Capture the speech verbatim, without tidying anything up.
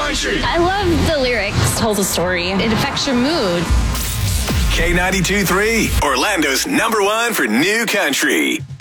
country. I love the lyrics. It tells a story. It affects your mood. K ninety-two point three, Orlando's number one for new country.